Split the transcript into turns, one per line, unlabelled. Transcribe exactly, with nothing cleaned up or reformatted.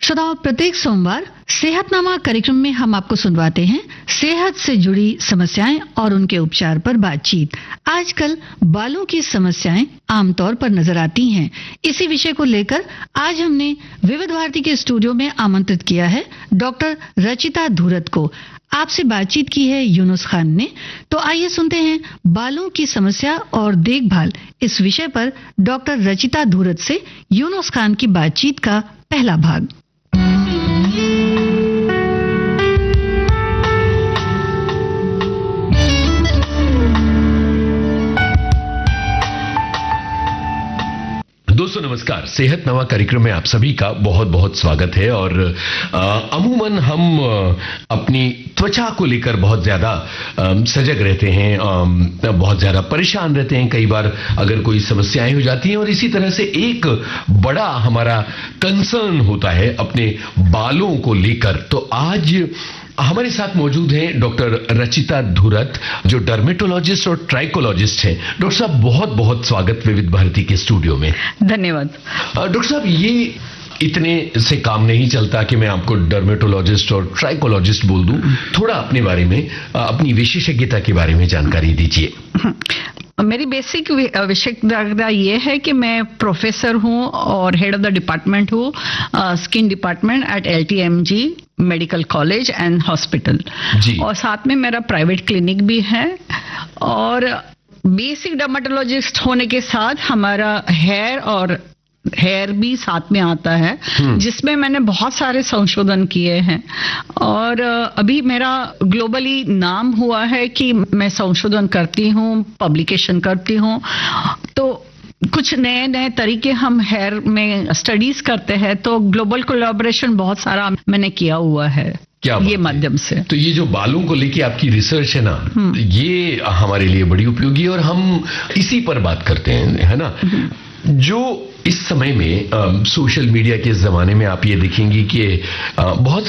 श्रोताओं, प्रत्येक सोमवार सेहतनामा कार्यक्रम में हम आपको सुनवाते हैं सेहत से जुड़ी समस्याएं और उनके उपचार पर बातचीत। आजकल बालों की समस्याएं आमतौर पर नजर आती हैं। इसी विषय को लेकर आज हमने विविध भारती के स्टूडियो में आमंत्रित किया है डॉक्टर रचिता धूरत को। आपसे बातचीत की है यूनुस खान ने। तो आइए सुनते हैं बालों की समस्या और देखभाल इस विषय पर डॉक्टर रचिता धूरत से यूनुस खान की बातचीत का पहला भाग।
दोस्तों नमस्कार। सेहतनामा कार्यक्रम में आप सभी का बहुत बहुत स्वागत है। और अमूमन हम अपनी त्वचा को लेकर बहुत ज्यादा सजग रहते हैं, आ, बहुत ज्यादा परेशान रहते हैं कई बार अगर कोई समस्याएं हो जाती हैं। और इसी तरह से एक बड़ा हमारा कंसर्न होता है अपने बालों को लेकर। तो आज हमारे साथ मौजूद हैं डॉक्टर रचिता धूरत, जो डर्मेटोलॉजिस्ट और ट्राइकोलॉजिस्ट हैं। डॉक्टर साहब बहुत बहुत स्वागत विविध भारती के स्टूडियो में।
धन्यवाद।
डॉक्टर साहब, ये इतने से काम नहीं चलता कि मैं आपको डर्मेटोलॉजिस्ट और ट्राइकोलॉजिस्ट बोल दूं। थोड़ा अपने बारे में, अपनी विशेषज्ञता के बारे में जानकारी दीजिए।
मेरी बेसिक विशेषज्ञता ये है कि मैं प्रोफेसर हूँ और हेड ऑफ द डिपार्टमेंट हूँ skin department at L T M G medical college and hospital, और साथ में मेरा प्राइवेट क्लिनिक भी है। और बेसिक डर्मेटोलॉजिस्ट होने के साथ हमारा हेयर और हेयर भी साथ में आता है, जिसमें मैंने बहुत सारे संशोधन किए हैं। और अभी मेरा ग्लोबली नाम हुआ है कि मैं संशोधन करती हूँ, पब्लिकेशन करती हूँ। तो कुछ नए नए तरीके हम हेयर में स्टडीज करते हैं, तो ग्लोबल कोलैबोरेशन बहुत सारा मैंने किया हुआ है
क्या
ये माध्यम से।
तो ये जो बालों को लेके आपकी रिसर्च है ना, ये हमारे लिए बड़ी उपयोगी है और हम इसी पर बात करते हैं, है ना। जो इस समय में सोशल मीडिया के जमाने में आप ये देखेंगी कि आ, बहुत